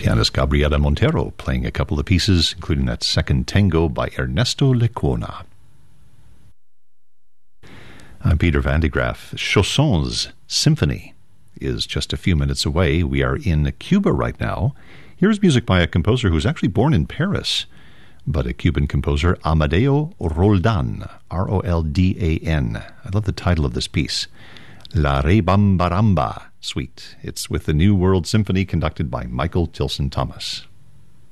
Pianist Gabriela Montero playing a couple of pieces, including that second tango by Ernesto Lecuona. I'm Peter Van de Graaff. Chaussons Symphony is just a few minutes away. We are in Cuba right now. Here's music by a composer who's actually born in Paris, but a Cuban composer, Amadeo Roldan, R-O-L-D-A-N. I love the title of this piece, La Rebambaramba Suite. It's with the New World Symphony conducted by Michael Tilson Thomas.